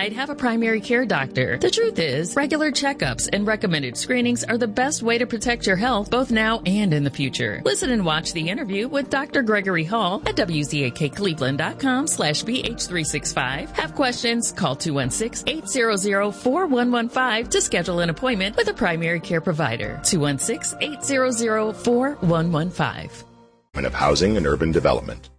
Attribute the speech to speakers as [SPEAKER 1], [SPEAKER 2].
[SPEAKER 1] might have a primary care doctor. The truth is, regular checkups and recommended screenings are the best way to protect your health both now and in the future. Listen and watch the interview with Dr. Gregory Hall at WZAKCleveland.com/BH365. Have questions? Call 216-800-4115 to schedule an appointment with a primary care provider. 216-800-4115.
[SPEAKER 2] Of Housing and Urban Development.